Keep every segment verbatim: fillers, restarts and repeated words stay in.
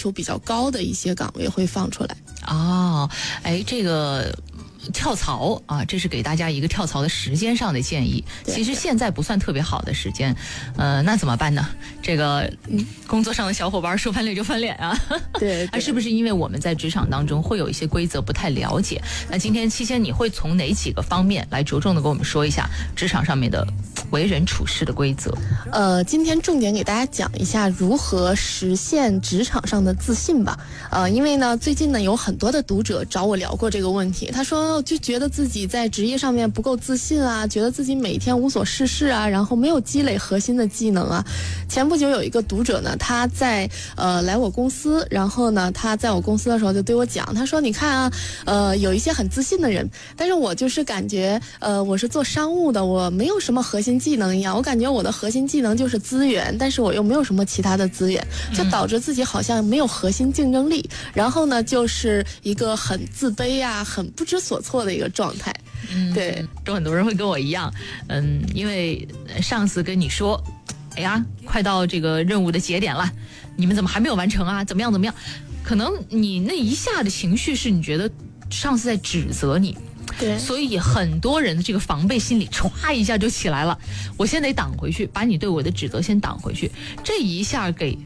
求比较高的一些岗位会放出来。 哦，哎，这个跳槽啊，这是给大家一个跳槽的时间上的建议。其实现在不算特别好的时间，呃，那怎么办呢？这个、嗯、工作上的小伙伴说翻脸就翻脸啊。 对， 啊，是不是因为我们在职场当中会有一些规则不太了解？那今天七仙你会从哪几个方面来着重的跟我们说一下职场上面的为人处事的规则？ 呃，今天重点给大家讲一下如何实现职场上的自信吧。呃，因为呢，最近呢有很多的读者找我聊过这个问题，他说就觉得自己在职业上面不够自信啊，觉得自己每天无所事事啊，然后没有积累核心的技能啊。前不久有一个读者呢，他在呃来我公司，然后呢他在我公司的时候就对我讲，他说你看啊，呃有一些很自信的人，但是我就是感觉呃我是做商务的，我没有什么核心技能一样，我感觉我的核心技能就是资源，但是我又没有什么其他的资源，就导致自己好像没有核心竞争力，然后呢就是一个很自卑啊，很不知所措的一个状态。 嗯， 对， 有很多人会跟我一样，嗯，因为上司跟你说，哎呀，快到这个任务的节点了，你们怎么还没有完成啊？怎么样怎么样？可能你那一下的情绪是你觉得上司在指责你。 对， 所以很多人的这个防备心理唰一下就起来了，我先得挡回去，把你对我的指责先挡回去，这一下给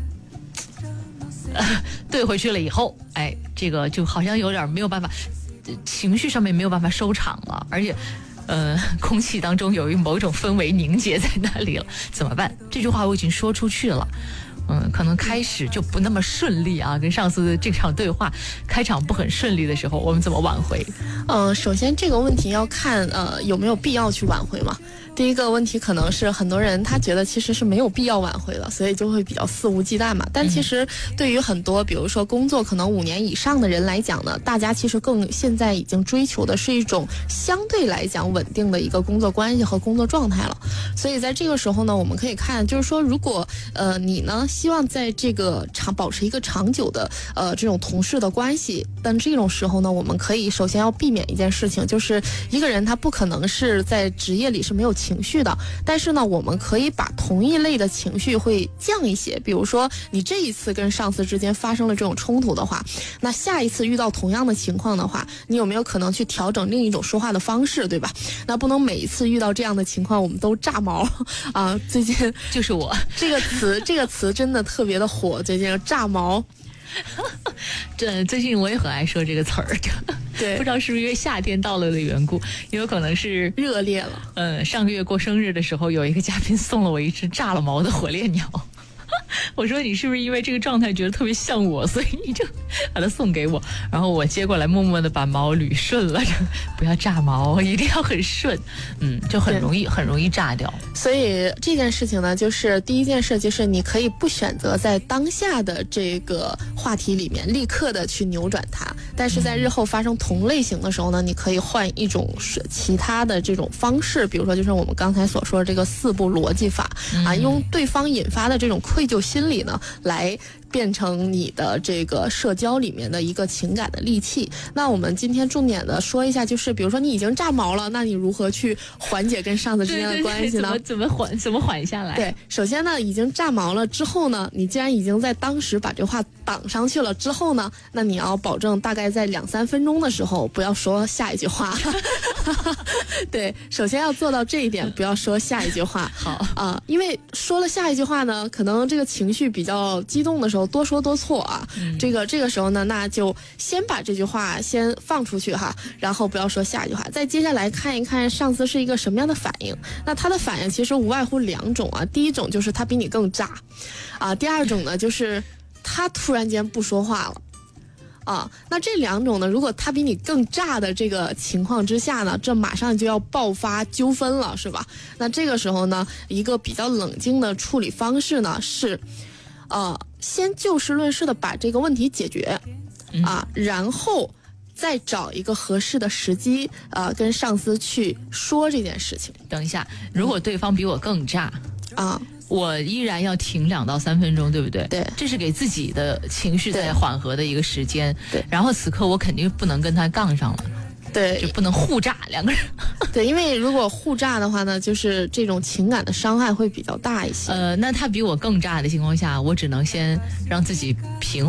呃对回去了以后，哎，这个就好像有点没有办法，情绪上面没有办法收场了，而且呃空气当中有一某种氛围凝结在那里了，怎么办？这句话我已经说出去了，嗯，可能开始就不那么顺利啊，跟上司这场对话开场不很顺利的时候，我们怎么挽回？ 呃，首先这个问题要看呃有没有必要去挽回嘛。第一个问题可能是很多人他觉得其实是没有必要挽回了，所以就会比较肆无忌惮嘛。但其实对于很多比如说工作可能五年以上的人来讲呢，大家其实更现在已经追求的是一种相对来讲稳定的一个工作关系和工作状态了。所以在这个时候呢，我们可以看就是说，如果呃你呢希望在这个长保持一个长久的呃这种同事的关系，但这种时候呢，我们可以首先要避免一件事情，就是一个人他不可能是在职业里是没有情绪的，但是呢，我们可以把同一类的情绪会降一些。比如说，你这一次跟上司之间发生了这种冲突的话，那下一次遇到同样的情况的话，你有没有可能去调整另一种说话的方式，对吧？那不能每一次遇到这样的情况，我们都炸毛啊！最近就是我这个词，这个词真的特别的火，最近炸毛。 这最近我也很爱说这个词儿， 对， 不知道是不是因为夏天到了的缘故，也有可能是热烈了。 嗯，上个月过生日的时候，有一个嘉宾送了我一只炸了毛的火烈鸟。我说你是不是因为这个状态觉得特别像我，所以你就把它送给我？然后我接过来，默默的把毛捋顺了，不要炸毛，一定要很顺，嗯，就很容易很容易炸掉。 所以这件事情呢，就是第一件事就是你可以不选择在当下的这个话题里面立刻的去扭转它，但是在日后发生同类型的时候呢，你可以换一种其他的这种方式，比如说就是我们刚才所说的这个四步逻辑法、嗯、啊，用对方引发的这种愧疚心理呢来变成你的这个社交里面的一个情感的利器。那我们今天重点的说一下，就是比如说你已经炸毛了，那你如何去缓解跟上司之间的关系呢？ 对对对，怎么怎么缓怎么缓下来？ 对，首先呢，已经炸毛了之后呢，你既然已经在当时把这话挡上去了之后呢，那你要保证大概在两三分钟的时候不要说下一句话。对，首先要做到这一点，不要说下一句话。 好啊、呃，因为说了下一句话呢，可能这个情绪比较激动的时候多说多错啊。嗯、这个这个时候呢，那就先把这句话先放出去哈，然后不要说下一句话。再接下来看一看上司是一个什么样的反应。那他的反应其实无外乎两种啊，第一种就是他比你更炸，啊，第二种呢就是他突然间不说话了。啊，那这两种呢，如果他比你更炸的这个情况之下呢，这马上就要爆发纠纷了，是吧？那这个时候呢，一个比较冷静的处理方式呢是，呃，先就事论事的把这个问题解决，啊，然后再找一个合适的时机，啊、呃，跟上司去说这件事情。 等一下，如果对方比我更炸， 啊。 我依然要停两到三分钟，对不对？ 对， 这是给自己的情绪在缓和的一个时间。 对， 然后此刻我肯定不能跟他杠上了。 对， 就不能互炸两个人。 对，因为如果互炸的话呢，就是这种情感的伤害会比较大一些。 呃，那他比我更炸的情况下，我只能先让自己平